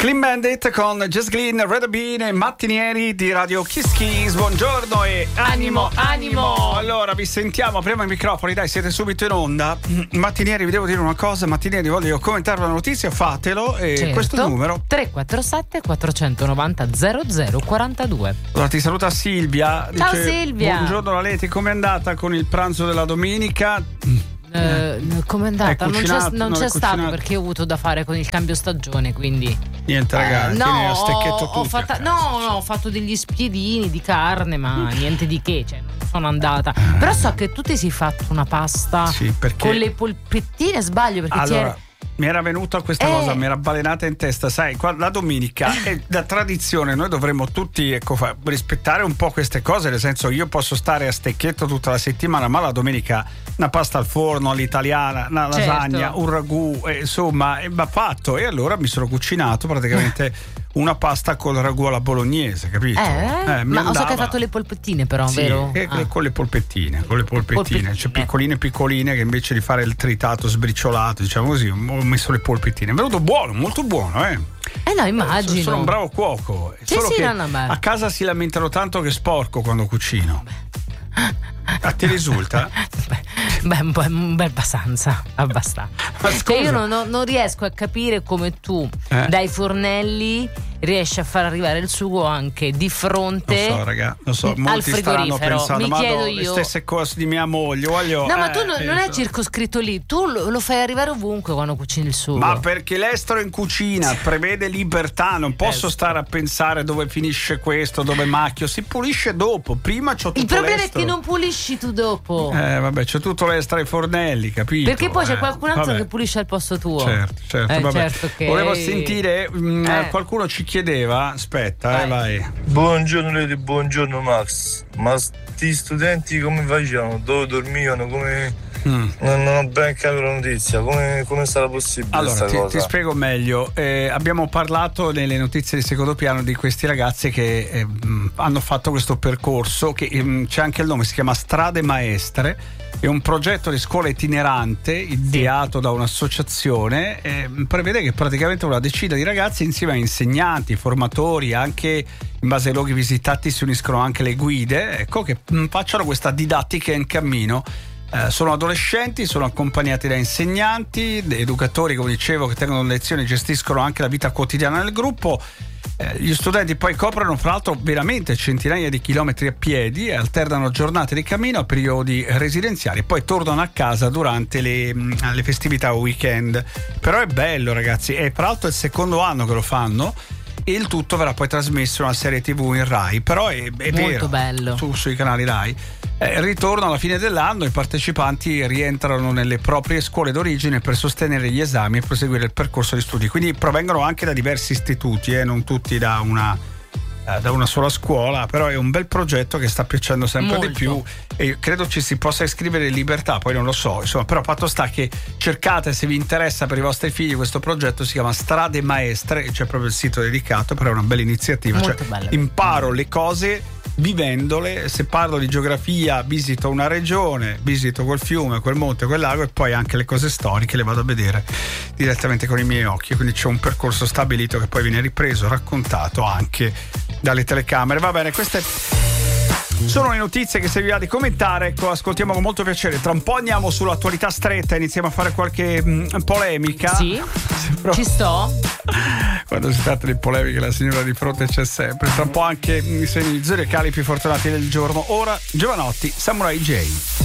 Clean Bandit con Just Clean, Red Bean e Mattinieri di Radio Kiss Kiss. Buongiorno e animo. Allora vi sentiamo, apriamo i microfoni, dai, siete subito in onda. Mattinieri, vi devo dire una cosa. Mattinieri, voglio commentare una notizia, fatelo. E certo. Questo numero 347 490 0042. Allora ti saluta Silvia. Ciao dice, Silvia. Buongiorno Leti, com'è andata con il pranzo della domenica? Com'è andata? Non c'è stato cucinato? perché ho avuto da fare con il cambio stagione, quindi Niente ragazzi, no, a stecchetto tutto. ho fatto degli spiedini di carne, ma niente di che, cioè non sono andata. Però so che tu ti sei fatto una pasta con le polpettine, sbaglio, perché allora, mi era venuta questa cosa, mi era balenata in testa, sai, la domenica è da tradizione, noi dovremmo tutti rispettare un po' queste cose, nel senso, io posso stare a stecchetto tutta la settimana, ma la domenica una pasta al forno all'italiana, una lasagna, un ragù, insomma, va fatto. E allora mi sono cucinato praticamente una pasta col ragù alla bolognese, capito? Ma so che hai fatto le polpettine, però, sì, vero? Con le polpettine, cioè piccoline che invece di fare il tritato sbriciolato, diciamo così, ho messo le polpettine. È venuto buono, molto buono, no, immagino. Sono un bravo cuoco. Solo che a casa si lamentano tanto che sporco quando cucino. A te risulta? Abbastanza. Cioè io non riesco a capire come tu dai fornelli riesci a far arrivare il sugo anche di fronte lo so, molti staranno pensando, mi chiedo io, le stesse cose di mia moglie, ma tu non è circoscritto lì, tu lo fai arrivare ovunque quando cucini il sugo. Ma perché l'estero in cucina prevede libertà, non posso stare a pensare dove finisce questo, dove macchio, si pulisce dopo, prima c'ho tutto il problema l'estero. è che non pulisci tu dopo. Vabbè, c'è tutto l'estero ai fornelli, capito? Perché poi c'è qualcun altro che pulisce al posto tuo. Certo, vabbè. Certo che... Volevo sentire, qualcuno ci chiedeva, aspetta, vai. Buongiorno Lady, buongiorno Max. Ma sti studenti come facevano? Dove dormivano? Come... Non ho ben capito la notizia, come sarà possibile? Allora cosa? Ti spiego meglio. Abbiamo parlato nelle notizie di secondo piano di questi ragazzi che hanno fatto questo percorso che c'è anche il nome, si chiama Strade Maestre. È un progetto di scuola itinerante ideato da un'associazione, prevede che praticamente una decina di ragazzi insieme a insegnanti, formatori, anche in base ai luoghi visitati si uniscono anche le guide, che facciano questa didattica in cammino. Sono adolescenti, sono accompagnati da insegnanti, educatori, come dicevo, che tengono lezioni, gestiscono anche la vita quotidiana del gruppo. Gli studenti poi coprono fra l'altro veramente centinaia di chilometri a piedi e alternano giornate di cammino a periodi residenziali, poi tornano a casa durante le festività o weekend. Però è bello, ragazzi, e fra l'altro è il secondo anno che lo fanno e il tutto verrà poi trasmesso in una serie TV in Rai, però è molto vero, bello, sui canali Rai. Ritorno alla fine dell'anno, i partecipanti rientrano nelle proprie scuole d'origine per sostenere gli esami e proseguire il percorso di studi, quindi provengono anche da diversi istituti, non tutti da una sola scuola, però è un bel progetto che sta piacendo sempre di più e credo ci si possa iscrivere in libertà, poi non lo so, insomma, però fatto sta che cercate, se vi interessa per i vostri figli, questo progetto si chiama Strade Maestre, c'è proprio il sito dedicato, però è una bella iniziativa, molto bella. Imparo le cose vivendole. Se parlo di geografia, visito una regione, visito quel fiume, quel monte, quel lago, e poi anche le cose storiche le vado a vedere direttamente con i miei occhi, quindi c'è un percorso stabilito che poi viene ripreso, raccontato anche dalle telecamere. Va bene, queste sono le notizie che se vi va di commentare, ascoltiamo con molto piacere. Tra un po' andiamo sull'attualità stretta, iniziamo a fare qualche polemica. Sì, ci sto. Quando si tratta di polemiche la signora di fronte c'è sempre. Tra un po' anche i segni zodiacali più fortunati del giorno. Ora Giovanotti, Samurai J.